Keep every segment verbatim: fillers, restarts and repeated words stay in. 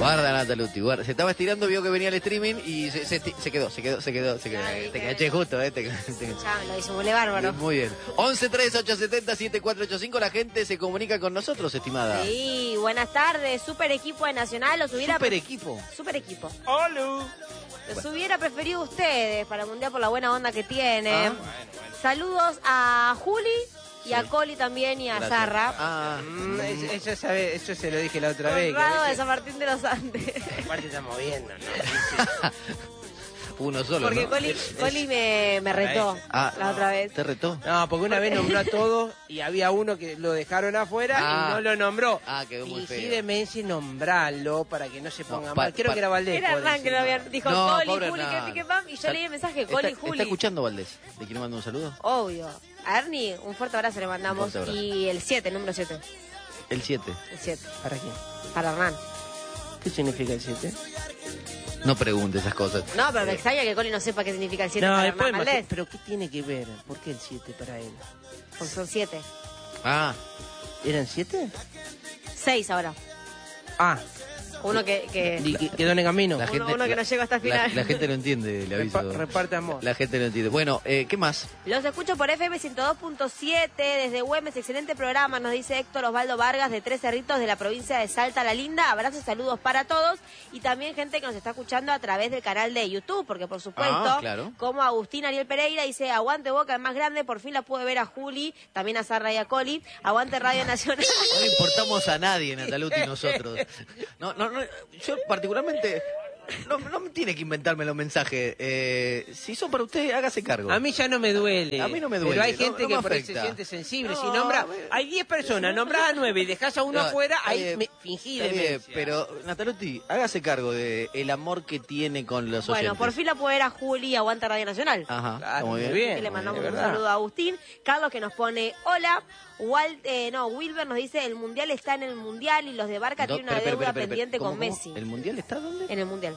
Guarda, Nataluti, guarda. Se estaba estirando, vio que venía el streaming y se, se, se quedó, se quedó, se quedó, se quedó. Ay, te qué caché justo, ¿eh? Te, te... Ya, lo disimulé bárbaro. Muy bien. once tres ocho siete cero siete cuatro ocho cinco, la gente se comunica con nosotros, estimada. Sí, buenas tardes. Super equipo de Nacional. Los hubiera... Super equipo. Super equipo. ¡Hola! Los hubiera preferido ustedes para el Mundial por la buena onda que tiene. Ah. Bueno, bueno. Saludos a Juli y Sí. a Coli también y a Gracias. Zarra. Ah, Mm, eso, eso, sabe, eso se lo dije la otra vez. que a Conrado de veces- San Martín de los Andes. Aparte está moviendo, ¿no? uno solo, Porque ¿no? Coli, Coli me, me retó Ah, la otra vez. ¿Te retó? No, porque una vez nombró a todos y había uno que lo dejaron afuera Ah. y no lo nombró. Ah, quedó muy y sí feo. de Messi nombrarlo para que no se ponga No, pa- mal. Creo pa- que era Valdés. Era puede Hernán que ser. lo había... Dijo No, Coli, pobre Juli, que Hernán. pique pam. Y yo Sal- leí el mensaje, ¿Está, Coli, Juli. ¿Está escuchando Valdés? ¿Le quiero mandar un saludo? Obvio. A Ernie, un fuerte abrazo le mandamos. Un fuerte abrazo. Y el siete, el número siete. El siete. El siete. ¿Para quién? Para Hernán. ¿Qué significa el siete? No pregunte esas cosas. No, pero me extraña que Coli no sepa qué significa el siete No, para después Hernán más- Valdés. ¿Pero qué tiene que ver? ¿Por qué el siete para él? Porque son siete. Ah, ¿Eran siete? Seis ahora. Ah, Uno que... que... y que- quedó en camino. la Uno- gente, uno que la- no llegó hasta el la- final. La, gente no entiende, le aviso. Repa- reparte amor. La gente no entiende. Bueno, eh, ¿qué más? Los escucho por F M ciento dos punto siete desde Güemes. Excelente programa, nos dice Héctor Osvaldo Vargas de Tres Cerritos de la provincia de Salta la Linda. Abrazos y saludos para todos. Y también gente que nos está escuchando a través del canal de YouTube, porque por supuesto, Ah, claro. como Agustín Ariel Pereira dice, aguante Boca, el más grande, por fin la pude ver a Juli, también a Zarra y a Coli. Aguante Radio Nacional. No le importamos a nadie, Nataluti, nosotros. No, no, no, yo particularmente no, no me tiene que inventarme los mensajes. Eh, si son para usted, hágase cargo. A mí ya no me duele. A mí no me duele, Pero hay no- gente no me que por ahí se afecta. siente sensible. No, si nombra, a ver. hay diez personas, nombrás a nueve y dejás a uno No, afuera, está ahí bien, me, fingí está bien, demencia. pero Nataluti, hágase cargo de el amor que tiene con los Bueno, oyentes. por fin la pude ver a Juli, aguante Radio Nacional. Ajá, Claro, está muy muy bien. bien. Que le mandamos de un verdad. saludo a Agustín. Carlos que nos pone hola. Walt, eh, no, Wilber nos dice el mundial está en el mundial y los de Barca No, tienen una espera, espera, deuda espera, espera. pendiente ¿Cómo, con cómo? Messi. ¿El mundial está dónde? En el mundial.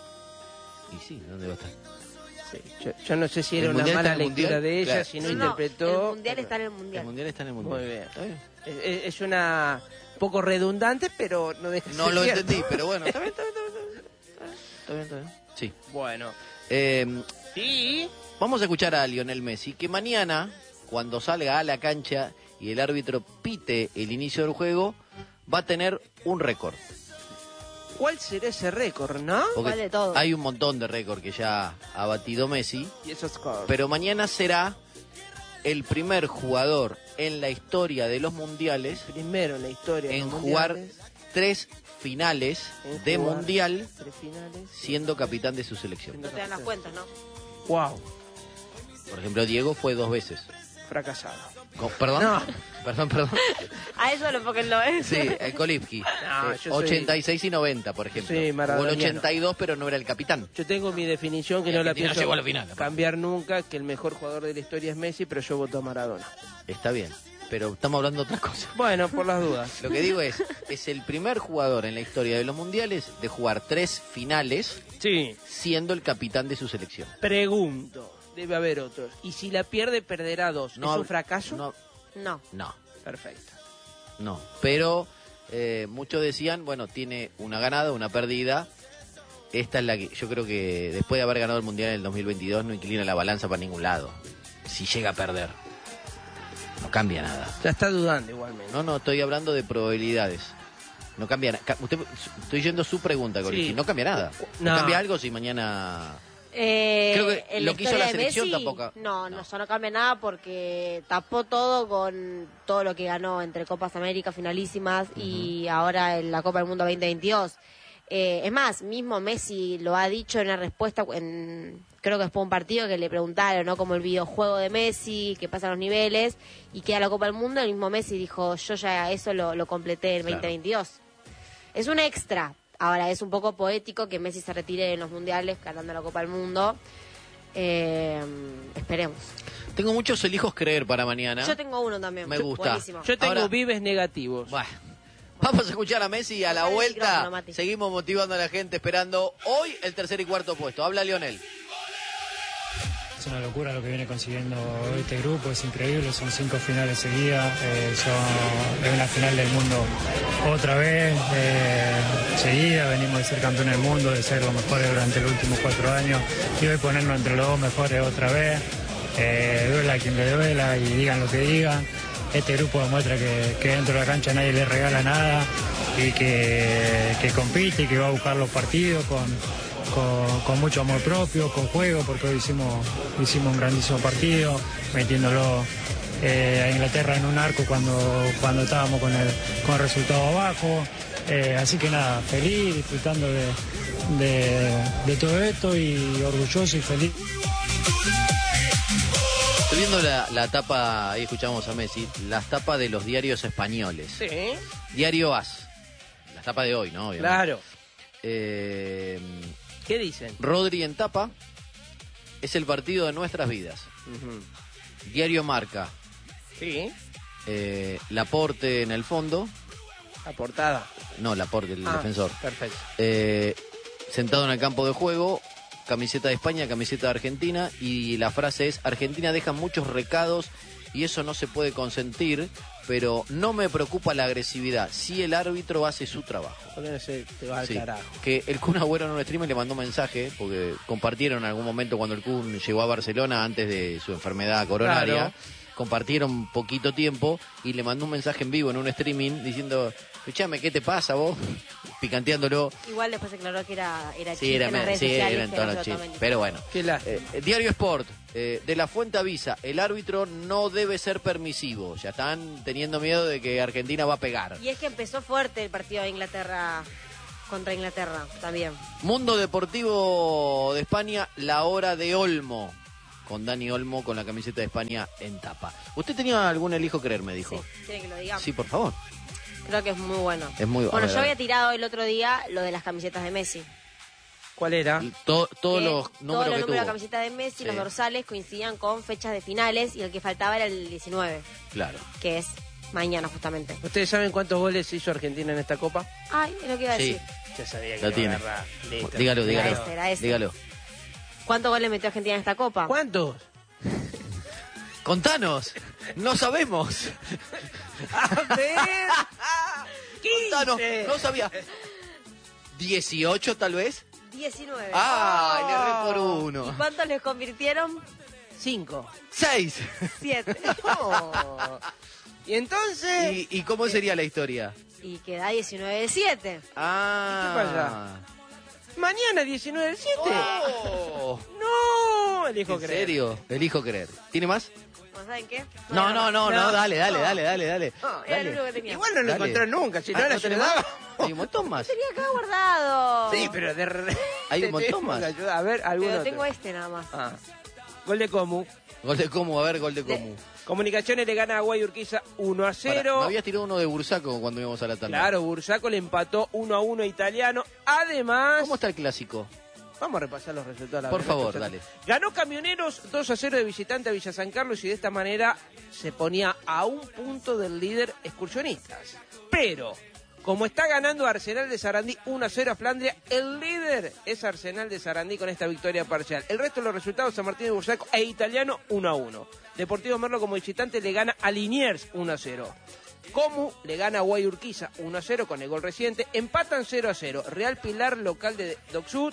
Y sí, ¿dónde va a estar? Sí, yo, yo no sé si ¿El era una mundial mala está en el lectura mundial? de ella, Claro. si no No, interpretó. el mundial pero está en el El mundial. mundial está en el mundial. Muy bien. ¿Está bien? Es, es- es una poco redundante, pero no deja de No ser lo cierto. entendí, pero bueno. Está bien, está bien, está bien. Está bien, está bien. Sí. Bueno. Eh, Sí. Vamos a escuchar a Lionel Messi, que mañana, cuando salga a la cancha y el árbitro pite el inicio del juego, va a tener un récord. ¿Cuál será ese récord, no? ¿Cuál de todos? hay un montón de récords que ya ha batido Messi, Y esos scores. pero mañana será el primer jugador en la historia de los mundiales Primero en la historia. de en los jugar mundiales, tres finales en de jugar mundial tres finales. siendo capitán de su selección. No te dan las cuentas, ¿no? Wow. Por ejemplo, Diego fue dos veces. Fracasado. Co- ¿Perdón? No. Perdón, perdón. A eso lo porque lo es. Sí, el Kolipski. No, Eh, yo soy- ochenta y seis y noventa, por ejemplo. Sí, Jugó el maradoniano. ochenta y dos, pero no era el capitán. Yo tengo mi definición que Y no la Argentina pienso llegó a la final, aparte. cambiar nunca, que el mejor jugador de la historia es Messi, pero yo voto a Maradona. Está bien, pero estamos hablando de otra cosa. Bueno, por las dudas. Lo que digo es, es el primer jugador en la historia de los mundiales de jugar tres finales Sí. siendo el capitán de su selección. Pregunto, debe haber otros. Y si la pierde, perderá dos. No, ¿Es un fracaso? No, No. no, Perfecto. no. Pero eh, muchos decían, bueno, tiene una ganada, una perdida. Esta es la que yo creo que después de haber ganado el mundial en el dos mil veintidós no inclina la balanza para ningún lado. Si llega a perder, no cambia nada. Ya está dudando igualmente. No, no, estoy hablando de probabilidades. No cambia nada. Usted, estoy yendo su pregunta, Cori. Sí. No cambia nada. ¿No No. cambia algo si mañana...? Eh, Creo que en lo que hizo historia la de selección Messi, tampoco- No, no, no. eso no cambia nada porque tapó todo con todo lo que ganó entre Copas América finalísimas y ahora en la Copa del Mundo veinte veintidós. Eh, es más, mismo Messi lo ha dicho en una respuesta, en, creo que después de un partido que le preguntaron, ¿no? Como el videojuego de Messi, que pasan los niveles y queda la Copa del Mundo, el mismo Messi dijo, yo ya eso lo, lo completé en Claro. veinte veintidós. Es un extra. Ahora, es un poco poético que Messi se retire en los mundiales ganando la Copa del Mundo. Eh, esperemos. Tengo muchos elijos creer para mañana. Yo tengo uno también. Me gusta. Buenísimo. Yo tengo Ahora- vives negativos. Bueno, vamos a escuchar a Messi y a la Dale el vuelta micrófono, Mati. seguimos motivando a la gente esperando hoy el tercer y cuarto puesto. Habla Lionel. Es una locura lo que viene consiguiendo este grupo, es increíble, son cinco finales seguidas, eh, son, es una final del mundo otra vez, eh, seguida, venimos de ser campeones del mundo, de ser los mejores durante los últimos cuatro años y hoy ponernos entre los dos mejores otra vez. Eh, duela a quien le duela y digan lo que digan. Este grupo demuestra que, que dentro de la cancha nadie le regala nada y que, que compite y que va a buscar los partidos con, con, con mucho amor propio, con juego, porque hoy hicimos, hicimos un grandísimo partido, metiéndolo eh, a Inglaterra en un arco cuando, cuando estábamos con el, con el resultado abajo. Eh, así que nada, feliz, disfrutando de, de, de todo esto y orgulloso y feliz. Estoy viendo la, la tapa, ahí escuchamos a Messi, las tapas de los diarios españoles. Sí. Diario As, la tapa de hoy, ¿no? Obviamente. Claro. Eh, ¿Qué dicen? Rodri en tapa, es el partido de nuestras vidas. Uh-huh. Diario Marca, Sí. eh, Laporte en el fondo, La portada. no, Laporte, el Ah, defensor. Perfecto. Eh, sentado en el campo de juego, camiseta de España, camiseta de Argentina, y la frase es: Argentina deja muchos recados y eso no se puede consentir, pero no me preocupa la agresividad si el árbitro hace su trabajo. Porque no se te va al Sí, carajo. que el Kun Agüero en un stream le mandó un mensaje, porque compartieron en algún momento cuando el Kun llegó a Barcelona antes de su enfermedad coronaria, Claro. compartieron poquito tiempo y le mandó un mensaje en vivo en un streaming diciendo: escuchame, ¿qué te pasa vos? Picanteándolo. Igual después se aclaró que era, era Sí, chiste era, en las redes sí, sociales, era en que tono era chiste. totalmente- Pero bueno. Qué lástima. Eh, Diario Sport, eh, de la Fuente avisa: el árbitro no debe ser permisivo. Ya están teniendo miedo de que Argentina va a pegar. Y es que empezó fuerte el partido de Inglaterra contra Inglaterra también. Mundo Deportivo de España, la hora de Olmo. Con Dani Olmo con la camiseta de España en tapa. ¿Usted tenía algún elijo creer, me dijo? Sí, quiere que lo diga. Sí, por favor. Creo que es muy bueno. Es muy Bueno, a ver, yo a ver. había tirado el otro día lo de las camisetas de Messi. ¿Cuál era? Y to- todos Que los todos números los que números de tuvo. camisetas de Messi, Sí. los dorsales coincidían con fechas de finales y el que faltaba era el diecinueve, Claro. que es mañana justamente. ¿Ustedes saben cuántos goles hizo Argentina en esta Copa? Ay, es lo que iba a Sí. decir. Ya sabía que Lo iba a tiene. agarrar. Listo. Dígalo, Era dígalo. ese, era ese. Dígalo. ¿Cuántos goles metió Argentina en esta copa? ¿Cuántos? Contanos. No sabemos. A ver. Contanos. quince. No sabía. ¿dieciocho tal vez? diecinueve. Ah, le erré por ¿Y uno. cuántos les convirtieron? Cinco. Seis. Siete. Oh. Y entonces. ¿Y, ¿Y cómo sería la historia? Y queda diecinueve de siete. Ah. ¿Y qué pasa? Mañana diecinueve del siete. Oh. No, elijo ¿En creer. serio? Elijo creer. ¿Tiene más? ¿No saben qué? No, no, no, no, No. dale, dale, dale, dale, dale. No, era el Dale. único que tenía. Igual no lo Dale. encontró nunca, si no Ah, era ¿no yo le tenés más? daba. Hay un montón más. Tenía acá guardado. Sí, pero de re- Hay un te montón tenemos más. que ayudar. A ver, algún Pero otro. tengo este nada más. Ah. Gol de Comu. Gol de Comu, a ver, gol de Comu. Comunicaciones le gana a Guayurquiza uno a Pará, cero. me habías tirado uno de Bursaco cuando íbamos a la tanda. Claro, Bursaco le empató uno a uno a Italiano. Además, ¿Cómo está el clásico? vamos a repasar los resultados. la Por verdad, favor, que- dale. Ganó Camioneros dos a cero de visitante a Villa San Carlos y de esta manera se ponía a un punto del líder Excursionistas. Pero, como está ganando Arsenal de Sarandí uno a cero a Flandria, el líder es Arsenal de Sarandí con esta victoria parcial. El resto de los resultados: San Martín de Bursaco e Italiano uno a uno. Deportivo Merlo como visitante le gana a Liniers uno a cero. Comu le gana a Guayurquiza uno a cero con el gol reciente. Empatan cero a cero. Real Pilar, local de Docsud.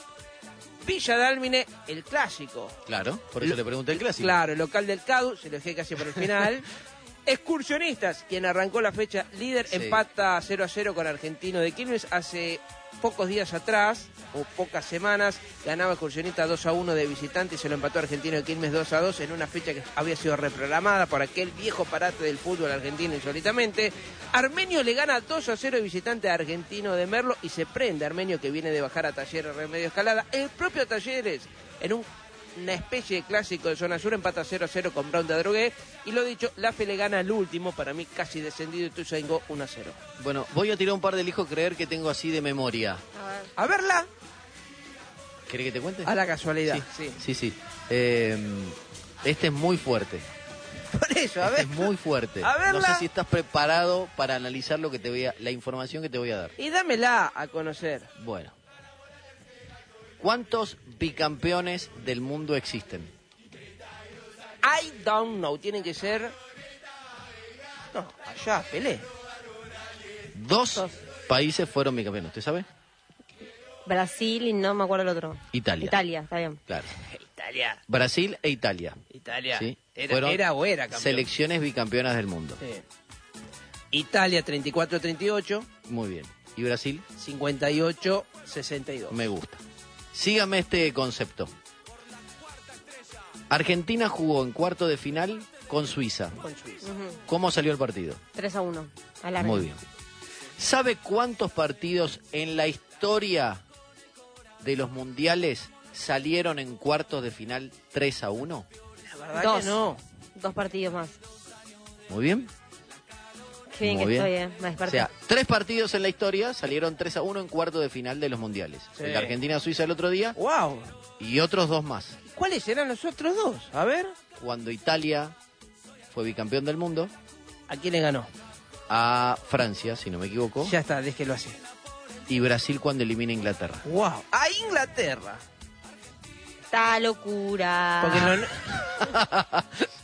Villa Dálmine, el clásico. Claro, por eso Lo- le pregunté el clásico. Claro, el local del C A D U, se lo dejé casi por el final. Excursionistas, quien arrancó la fecha líder, Sí. empata cero a cero con Argentino de Quilmes. Hace pocos días atrás, o pocas semanas, ganaba Excursionista dos a uno de visitante y se lo empató Argentino de Quilmes dos a dos en una fecha que había sido reprogramada por aquel viejo parate del fútbol argentino insólitamente. Armenio le gana dos a cero de visitante a Argentino de Merlo y se prende Armenio, que viene de bajar a Talleres Remedio Escalada. El propio Talleres, en un una especie de clásico de zona sur, empata cero a cero con Brown de Adrogué. Y lo dicho, la F le gana al último, para mí casi descendido, y Tuzaingó uno a cero. Bueno, voy a tirar un par de elijo creer que tengo así de memoria. A ver. A verla, ¿Querés que te cuente? a la casualidad. Sí, sí, sí. Eh, este es muy fuerte. Por eso, a Este ver. es muy fuerte. A verla. No sé si estás preparado para analizar lo que te voy a, la información que te voy a dar. Y dámela a conocer. Bueno. ¿Cuántos bicampeones del mundo existen? I don't know, tienen que ser... No, allá, Pelé. Dos países fueron bicampeones, ¿usted sabe? Brasil y no me acuerdo el otro. Italia. Italia, está bien. Claro. Italia. Brasil e Italia. Italia. ¿Sí? Era, Fueron era o era campeón. selecciones bicampeonas del mundo. Sí. Italia treinta y cuatro treinta y ocho, Muy bien. ¿Y Brasil? cincuenta y ocho sesenta y dos. Me gusta. Sígame este concepto. Argentina jugó en cuarto de final con Suiza. Con Suiza. Ujú. ¿Cómo salió el partido? tres a uno. Alargue. Muy bien. ¿Sabe cuántos partidos en la historia de los mundiales salieron en cuartos de final tres a uno? La verdad Dos. que no. Dos partidos más. Muy bien. Qué bien Muy que bien. estoy, eh. Me O desperté. sea, tres partidos en la historia salieron tres a uno en cuarto de final de los mundiales. Sí. El de Argentina-Suiza el otro día Wow. y otros dos más. ¿Cuáles eran los otros dos? A ver. Cuando Italia fue bicampeón del mundo, ¿A quién le ganó? a Francia, si no me equivoco, Ya está, déjelo así. y Brasil cuando elimina a Inglaterra. Wow. A Inglaterra. Está locura. Porque no...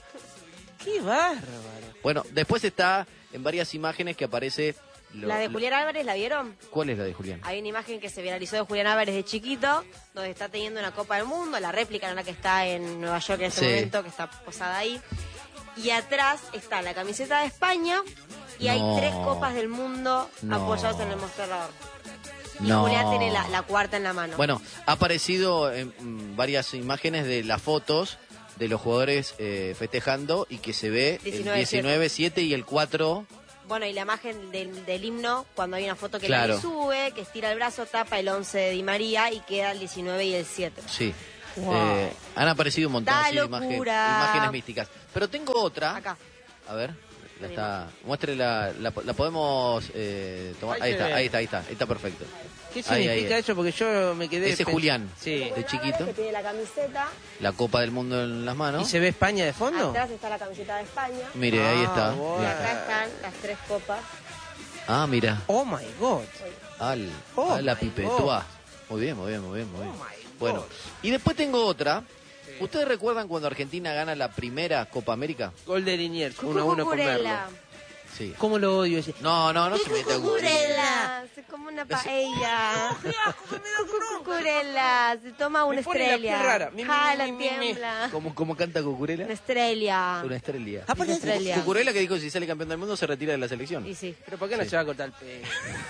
Qué bárbaro. Bueno, después está en varias imágenes que aparece... lo- La de lo- Julián Álvarez, ¿la vieron? ¿Cuál es la de Julián? Hay una imagen que se viralizó de Julián Álvarez de chiquito, donde está teniendo una Copa del Mundo, la réplica en la que está en Nueva York en ese Sí. momento, que está posada ahí. Y atrás está la camiseta de España y hay No. tres Copas del Mundo No. apoyadas en el mostrador. Y No. Julián tiene la, la cuarta en la mano. Bueno, ha aparecido en mm, varias imágenes de las fotos de los jugadores eh, festejando y que se ve el diecinueve diecinueve siete y el cuatro. Bueno, y la imagen del, del himno, cuando hay una foto que Claro. le sube, que estira el brazo, tapa el once de Di María y queda el diecinueve y el siete. Sí. Wow. Eh, han aparecido un montón ¡Da sí, de imagen- locura! imágenes místicas. Pero tengo otra. Acá. A ver, la está. Muestre la, la, la podemos eh, tomar. Ahí Ahí se está, ve. ahí está, ahí está, ahí está perfecto. ¿Qué Ahí, significa ahí. eso? Porque yo me quedé... Ese pens- Julián. Sí. De chiquito. Que tiene la camiseta. La Copa del Mundo en las manos. ¿Y se ve España de fondo? Atrás está la camiseta de España. Mire, ahí Ah, está. bueno. Y acá están las tres copas. Ah, mira. Oh my God. Al, Oh a la my pipetúa. Muy bien, muy bien, muy bien, muy bien. Oh my Bueno, God. y después tengo otra. ¿Ustedes recuerdan cuando Argentina gana la primera Copa América? Gol de Liniers, uno a uno con Merlo. Cucurella. Sí. ¿Cómo lo odio ese? No, no, no se meta con Cucurella. Se come una paella. Cucurella. Se toma una Me pone la estrella. piel rara. Mi, mi, Jala, mi, mi, mi. tiembla. ¿Cómo, cómo canta Cucurella? Una estrella. Una estrella. Ah, Una estrella. Cucurella que dijo si sale campeón del mundo se retira de la selección. Y sí. ¿Pero por qué no Sí. se va a cortar el pelo?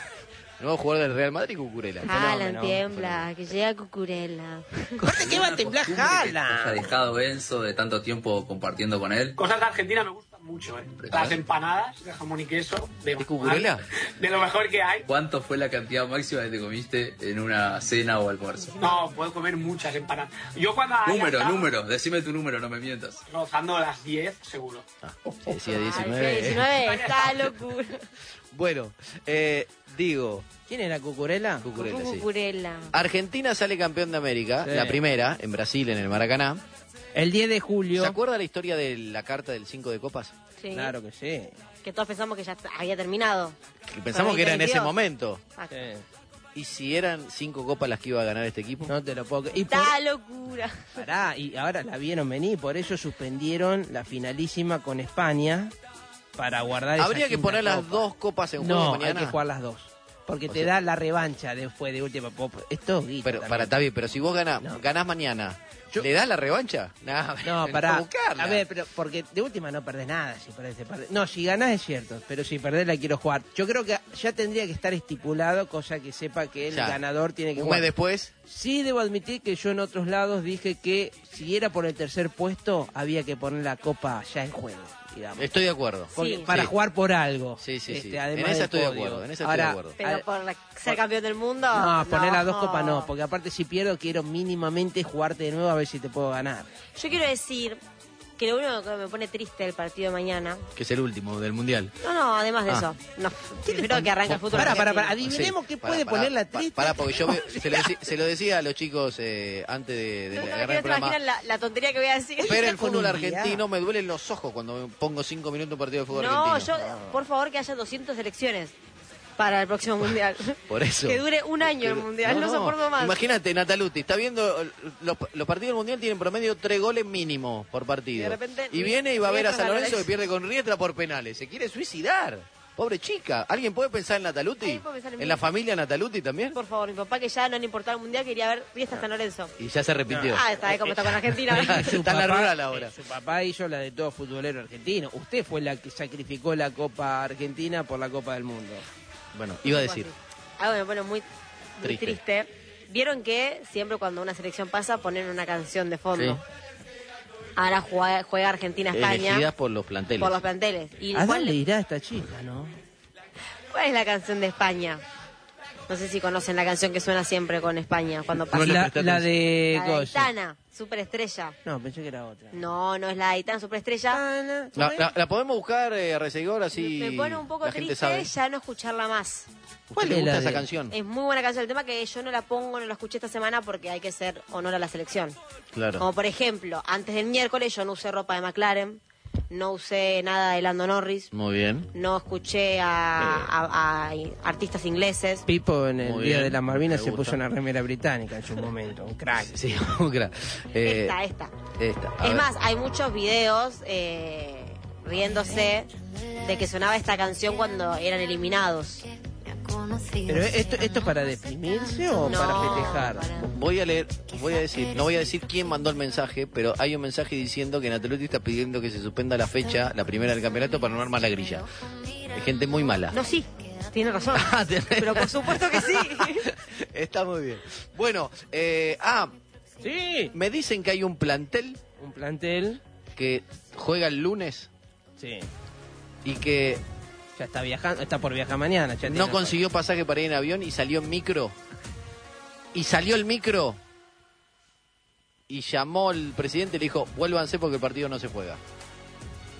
Nuevo jugador del Real Madrid, Cucurella. Jala, fenómeno, tiembla. Que llega Cucurella. Aparte, ¿qué va a temblar? haya ¡Jala! dejado Enzo de tanto tiempo compartiendo con él. Cosas de Argentina me gustan mucho, ¿eh? Las empanadas de jamón y queso. De, ¿De Cucurella? De lo mejor que hay. ¿Cuánto fue la cantidad máxima que te comiste en una cena o almuerzo? No, puedo comer muchas empanadas. Yo cuando haya Número, estado número, decime tu número, no me mientas. rozando las diez, seguro. Ah, se decía Ay, diecinueve. sí, diecinueve. Está locura. Bueno, eh, digo, ¿Quién era Cucurella? Cucurella, sí. Cucurella. Argentina sale campeón de América, Sí. la primera, en Brasil, en el Maracaná. El diez de ¿Se julio. acuerda la historia de la carta del cinco de copas? Sí. Claro que sí. Que todos pensamos que ya había terminado. Que pensamos que era en ese veintidós. momento. Ah, Sí. ¿Y si eran cinco copas las que iba a ganar este equipo? No te lo puedo creer. Y por... Está locura. Pará, y ahora la vieron venir, por eso suspendieron la finalísima con España para guardar esa Habría que quinta poner las copa. dos copas en juego No, mañana. hay que jugar las dos. Porque O te sea- da la revancha después de última pop. Esto es guita Pero también. para, está bien, pero si vos ganás, No. ganás mañana, Yo- ¿le das la revancha? Nah, No, tenés pará. que buscarla. A ver, pero porque de última no perdés nada si perdés, te perdés. No, si ganás es cierto, pero si perdés la quiero jugar. Yo creo que ya tendría que estar estipulado, cosa que sepa que el Ya. ganador tiene que Un jugar. mes después, Sí debo admitir que yo en otros lados dije que si era por el tercer puesto, había que poner la copa ya en juego, digamos. estoy de acuerdo. Porque- Sí. para Sí. jugar por algo. Sí, sí, sí. Este, además En esa del estoy de podio. acuerdo, en esa estoy Ahora, de acuerdo. Pero a- por la- ser campeón del mundo. No, poner las dos copas no, porque aparte si pierdo quiero mínimamente jugarte de nuevo a ver si te puedo ganar. Yo quiero decir que lo único que me pone triste el partido de mañana. Que es el último del mundial. No, no, además de Ah. eso. No, primero que arranca el fútbol. Pará, pará, pará, argentino. adivinemos Sí, qué pará, puede pará, poner la pa- triste. Pará, porque yo veo- se, lo decí- se lo decía a los chicos eh, antes de, de No, no, agarrar que el no te programa. imaginan la, la tontería que voy a decir. Pero el con fútbol un argentino día. me duelen los ojos cuando me pongo cinco minutos un partido de fútbol No, argentino. yo, por favor, que haya doscientas elecciones para el próximo mundial. Por eso. Que dure un año el mundial, no, soporto más. Imagínate, Nataluti, está viendo, eh, los, los partidos del mundial tienen promedio tres goles mínimo por partido. De repente, y viene y va a ver a Riestra San Lorenzo ganó que pierde con Riestra por penales. Se quiere suicidar. Pobre chica. ¿Alguien puede pensar en Nataluti? ¿Alguien puede pensar en ¿En mí? la familia Nataluti también? Por favor, mi papá, que ya no le importaba el mundial, quería ver Fiesta San Lorenzo. Y ya se repitió. Ah, ¿sabes cómo está con Argentina? Está en la rural ahora. eh, su papá hizo la de todo futbolero argentino. Usted fue la que sacrificó la Copa Argentina por la Copa del Mundo. Bueno, iba a decir. Algo que me pone muy, muy Triste. triste. Vieron que siempre cuando una selección pasa ponen una canción de fondo. Sí. Ahora juega, juega Argentina-España Elegidas por los planteles. por los planteles. ¿Y ¿A cuál, dónde irá esta chica, no? cuál es la canción de España? No sé si conocen la canción que suena siempre con España cuando pasa. La, presté la de... La de Goya. Aitana, Superestrella. No, pensé que era otra. No, no es la de Aitana, Superestrella. La, la- la podemos buscar, eh, Reseguidor, así Me pone un poco la gente triste sabe. ya no escucharla más. ¿Cuál es le gusta la esa de- canción? Es muy buena canción. El tema que yo no la pongo, no la escuché esta semana porque hay que hacer honor a la selección. Claro. Como por ejemplo, antes del miércoles yo no usé ropa de McLaren, no usé nada de Lando Norris, Muy bien. no escuché a, a- a artistas ingleses. Pipo en el Muy Día bien, de la Malvinas me se gusta. puso una remera británica en su momento, un crack. Sí, crack. Eh, Esta, esta. esta. A Es ver. más, hay muchos videos eh, riéndose de que sonaba esta canción cuando eran eliminados. ¿Pero esto, esto es para deprimirse o No, para festejar? para- Voy a leer, voy a decir, no voy a decir quién mandó el mensaje, pero hay un mensaje diciendo que Nataluti está pidiendo que se suspenda la fecha, la primera del campeonato, para no armar la grilla. Hay gente muy mala. No, sí, tiene razón. Ah, tenés- Pero por supuesto que sí. Está muy bien. Bueno, eh, ah, Sí, me dicen que hay un plantel un plantel. que juega el lunes Sí, y que ya está viajando, está por viajar mañana. Ya no tiene- consiguió pasaje para ir en avión y salió en micro. Y salió el micro y llamó al presidente y le dijo, vuélvanse porque el partido no se juega.